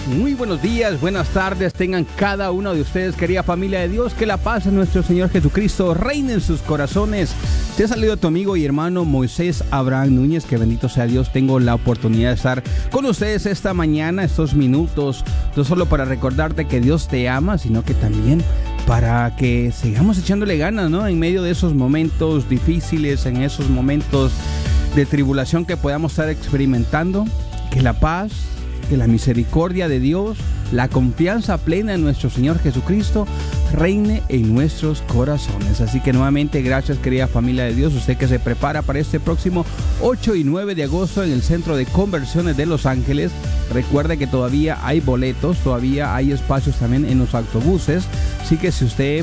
Muy buenos días, buenas tardes tengan cada uno de ustedes, querida familia de Dios. Que la paz de nuestro Señor Jesucristo reine en sus corazones. Te saludo a tu amigo y hermano Moisés Abraham Núñez. Que bendito sea Dios, tengo la oportunidad de estar con ustedes esta mañana, estos minutos, no solo para recordarte que Dios te ama, sino que también para que sigamos echándole ganas, ¿no? En medio de esos momentos difíciles, en esos momentos de tribulación que podamos estar experimentando, que la paz, que la misericordia de Dios, la confianza plena en nuestro Señor Jesucristo reine en nuestros corazones. Así que nuevamente gracias, querida familia de Dios. Usted que se prepara para este próximo 8 y 9 de agosto en el Centro de Conversiones de Los Ángeles. Recuerde que todavía hay boletos, todavía hay espacios también en los autobuses. Así que si usted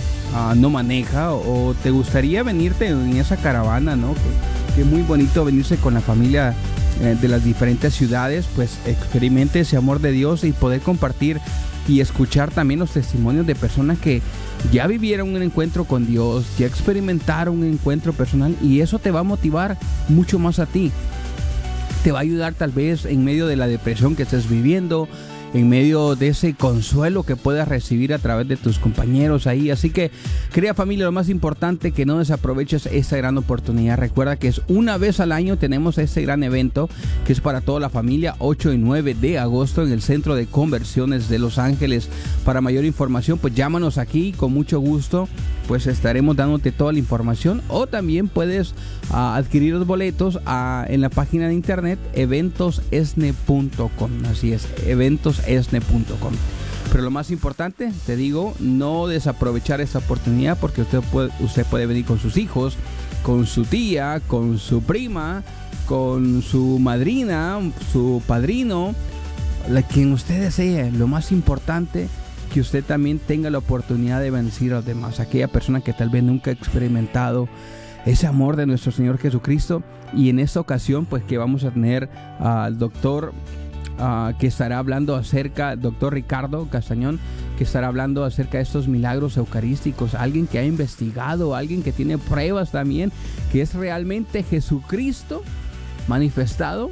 no maneja o te gustaría venirte en esa caravana, ¿no? Que muy bonito venirse con la familia de las diferentes ciudades, pues experimente ese amor de Dios y poder compartir y escuchar también los testimonios de personas que ya vivieron un encuentro con Dios, ya experimentaron un encuentro personal, y eso te va a motivar mucho más a ti. Te va a ayudar tal vez en medio de la depresión que estés viviendo, en medio de ese consuelo que puedas recibir a través de tus compañeros ahí. Así que, querida familia, lo más importante, que no desaproveches esta gran oportunidad. Recuerda que es una vez al año tenemos este gran evento que es para toda la familia, 8 y 9 de agosto en el Centro de Conversiones de Los Ángeles. Para mayor información, pues llámanos aquí, con mucho gusto pues estaremos dándote toda la información, o también puedes adquirir los boletos en la página de internet eventosesne.com. Así es, eventosesne.com. Pero lo más importante, te digo, no desaprovechar esta oportunidad, porque usted puede venir con sus hijos, con su tía, con su prima, con su madrina, su padrino, quien usted desee. Lo más importante, que usted también tenga la oportunidad de bendecir a los demás, aquella persona que tal vez nunca ha experimentado ese amor de nuestro Señor Jesucristo. Y en esta ocasión, pues que vamos a tener al doctor que estará hablando acerca, doctor Ricardo Castañón, que estará hablando acerca de estos milagros eucarísticos, alguien que ha investigado, alguien que tiene pruebas también, que es realmente Jesucristo manifestado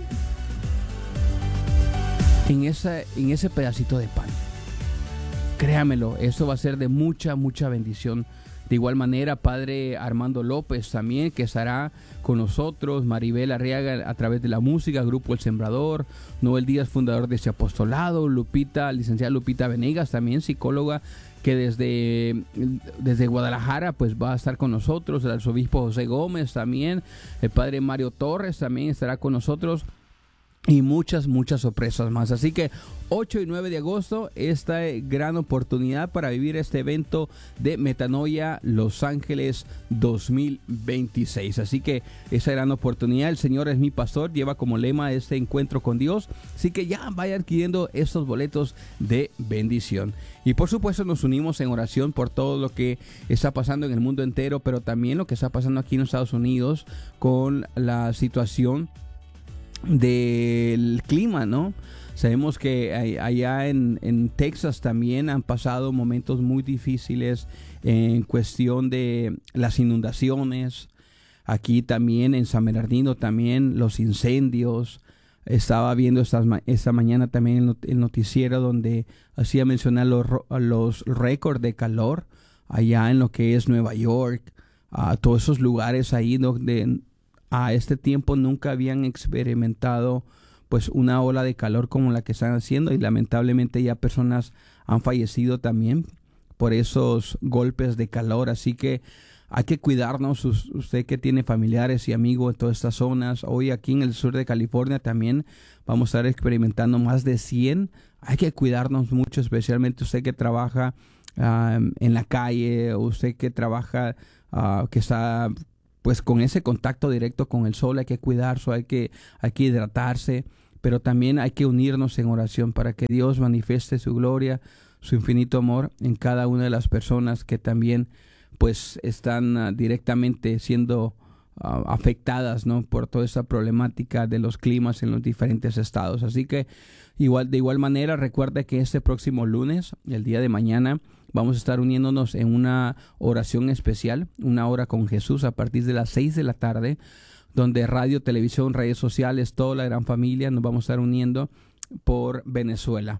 en ese pedacito de pan. Créamelo, eso va a ser de mucha bendición. De igual manera, Padre Armando López también, que estará con nosotros, Maribel Arriaga a través de la música, Grupo El Sembrador, Noel Díaz, fundador de este apostolado, licenciada Lupita Venegas, también psicóloga, que desde Guadalajara pues va a estar con nosotros, el arzobispo José Gómez también, el Padre Mario Torres también estará con nosotros, y muchas sorpresas más. Así que 8 y 9 de agosto, esta gran oportunidad para vivir este evento de Metanoia Los Ángeles 2026. Así que esa gran oportunidad, el Señor es mi pastor, lleva como lema este encuentro con Dios. Así que ya vaya adquiriendo estos boletos de bendición. Y por supuesto nos unimos en oración por todo lo que está pasando en el mundo entero, pero también lo que está pasando aquí en los Estados Unidos con la situación del clima, ¿no? Sabemos que allá en Texas también han pasado momentos muy difíciles en cuestión de las inundaciones. Aquí también en San Bernardino también los incendios. Estaba viendo esta mañana también el noticiero donde hacía mencionar los récords de calor allá en lo que es Nueva York, a todos esos lugares ahí donde a este tiempo nunca habían experimentado pues una ola de calor como la que están haciendo, y lamentablemente ya personas han fallecido también por esos golpes de calor. Así que hay que cuidarnos. Usted que tiene familiares y amigos en todas estas zonas, hoy aquí en el sur de California también vamos a estar experimentando más de 100. Hay que cuidarnos mucho, especialmente usted que trabaja en la calle, usted que trabaja que está pues con ese contacto directo con el sol. Hay que cuidarse, hay que hidratarse, pero también hay que unirnos en oración para que Dios manifieste su gloria, su infinito amor en cada una de las personas que también pues están directamente siendo afectadas, ¿no?, por toda esta problemática de los climas en los diferentes estados. Así que de igual manera, recuerda que este próximo lunes, el día de mañana, vamos a estar uniéndonos en una oración especial, una hora con Jesús, a partir de las 6 de la tarde, donde radio, televisión, redes sociales, toda la gran familia nos vamos a estar uniendo por Venezuela.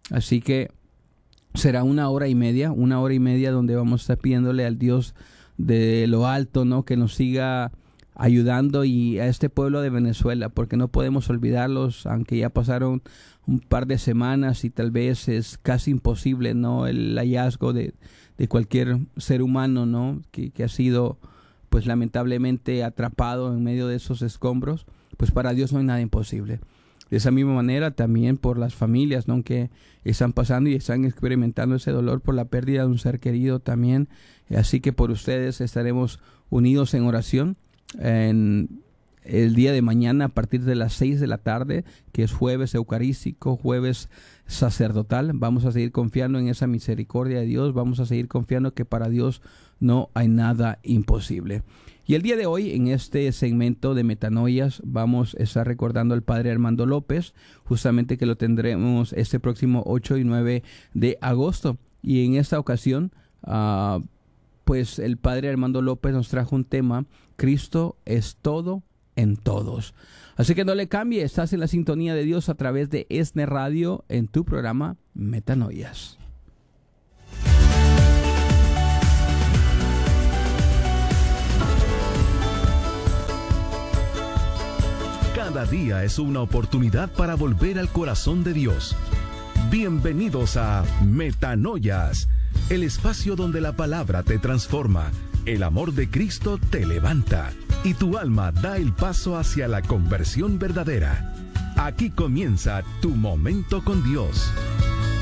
Así que será una hora y media donde vamos a estar pidiéndole al Dios de lo alto, ¿no? Que nos siga ayudando y a este pueblo de Venezuela, porque no podemos olvidarlos, aunque ya pasaron un par de semanas y tal vez es casi imposible, ¿no? El hallazgo de cualquier ser humano, ¿no? Que ha sido, pues lamentablemente atrapado en medio de esos escombros, pues para Dios no hay nada imposible. De esa misma manera también por las familias, ¿no? Que están pasando y están experimentando ese dolor por la pérdida de un ser querido también. Así que por ustedes estaremos unidos en oración en el día de mañana a partir de las 6 de la tarde, que es jueves eucarístico, jueves sacerdotal. Vamos a seguir confiando en esa misericordia de Dios, vamos a seguir confiando que para Dios no hay nada imposible. Y el día de hoy, en este segmento de Metanoias, vamos a estar recordando al Padre Armando López, justamente que lo tendremos este próximo 8 y 9 de agosto. Y en esta ocasión, pues el Padre Armando López nos trajo un tema: Cristo es todo en todos. Así que no le cambie, estás en la sintonía de Dios a través de ESNE Radio en tu programa Metanoias. Cada día es una oportunidad para volver al corazón de Dios. Bienvenidos a Metanoias, el espacio donde la palabra te transforma, el amor de Cristo te levanta y tu alma da el paso hacia la conversión verdadera. Aquí comienza tu momento con Dios.